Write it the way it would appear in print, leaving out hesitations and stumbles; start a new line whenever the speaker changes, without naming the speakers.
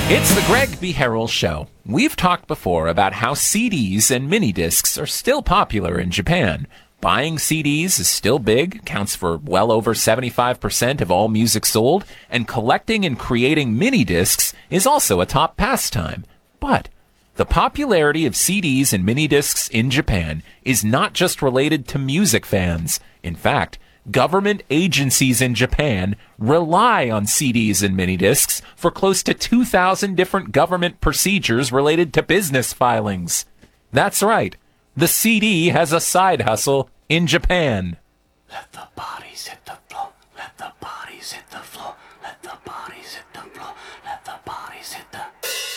It's the Greg B. Harrell Show. We've talked before about how CDs and mini discs are still popular in Japan. Buying CDs is still big, accounts for well over 75% of all music sold, and collecting and creating mini discs is also a top pastime. But the popularity of CDs and mini discs in Japan is not just related to music fans. In fact, government agencies in Japan rely on CDs and mini discs for close to 2,000 different government procedures related to business filings. That's right. The CD has a side hustle in Japan.
Let the bodies hit the floor. Let the bodies hit the floor. Let the bodies hit the floor. Let the bodies hit the